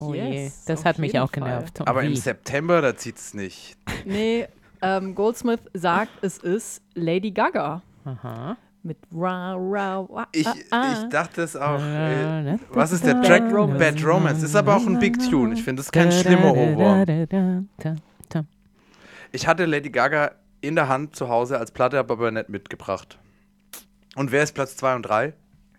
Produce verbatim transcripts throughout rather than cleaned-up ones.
Oh je, Yes, das auf hat mich jeden auch Fall. genervt. Und Aber im wie? September, da zieht's nicht. Nee, ähm, Goldsmith sagt, es ist Lady Gaga. Aha. Mit Ra, Ra, Wa, Ich, ah, ah. ich dachte es auch. Äh, was ist der Bad Track? Romance. Bad Romance. Ist aber auch ein Big Tune. Ich finde, es ist kein schlimmer Ohrwurm. Ich hatte Lady Gaga in der Hand zu Hause als Platte, habe aber nicht mitgebracht. Und wer ist Platz zwei und drei?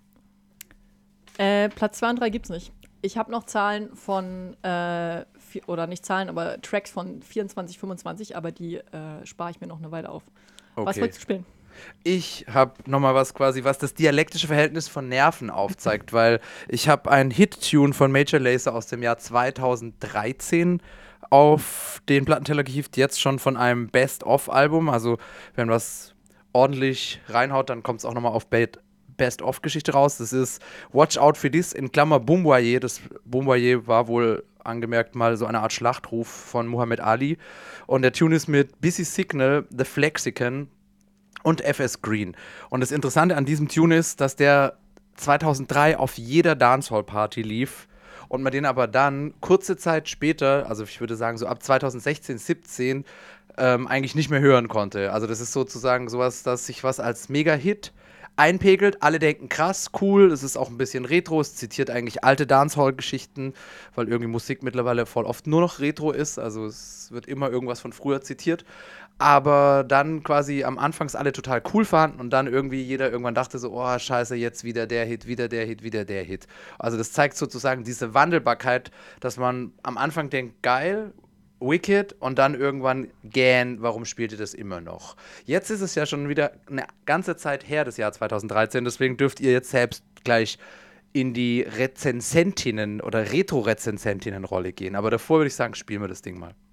Äh, Platz zwei und drei gibt's nicht. Ich habe noch Zahlen von, äh, vi- oder nicht Zahlen, aber Tracks von vierundzwanzig, fünfundzwanzig, aber die äh, spare ich mir noch eine Weile auf. Was Okay. wolltest du spielen? Ich habe nochmal was quasi, was das dialektische Verhältnis von Nerven aufzeigt, weil ich habe einen Hit-Tune von Major Lazer aus dem Jahr zweitausenddreizehn auf den Plattenteller gehievt, jetzt schon von einem Best-of-Album. Also wenn was ordentlich reinhaut, dann kommt es auch nochmal auf Bad Best-of-Geschichte raus. Das ist Watch Out for This in Klammer Bombardier. Das Bombardier war wohl angemerkt mal so eine Art Schlachtruf von Muhammad Ali. Und der Tune ist mit Busy Signal, The Flexican und F S Green. Und das Interessante an diesem Tune ist, dass der zweitausenddrei auf jeder Dancehall-Party lief und man den aber dann kurze Zeit später, also ich würde sagen so ab zweitausendsechzehn, siebzehn, ähm, eigentlich nicht mehr hören konnte. Also das ist sozusagen sowas, dass sich was als Mega-Hit einpegelt. Alle denken, krass, cool, es ist auch ein bisschen Retro, es zitiert eigentlich alte Dancehall-Geschichten, weil irgendwie Musik mittlerweile voll oft nur noch Retro ist, also es wird immer irgendwas von früher zitiert. Aber dann quasi am Anfangs alle total cool fanden und dann irgendwie jeder irgendwann dachte so, oh scheiße, jetzt wieder der Hit, wieder der Hit, wieder der Hit. Also das zeigt sozusagen diese Wandelbarkeit, dass man am Anfang denkt, geil, Wicked und dann irgendwann gähn, warum spielt ihr das immer noch? Jetzt ist es ja schon wieder eine ganze Zeit her, das Jahr zweitausenddreizehn, deswegen dürft ihr jetzt selbst gleich in die Rezensentinnen- oder Retro-Rezensentinnen-Rolle gehen. Aber davor würde ich sagen, spielen wir das Ding mal.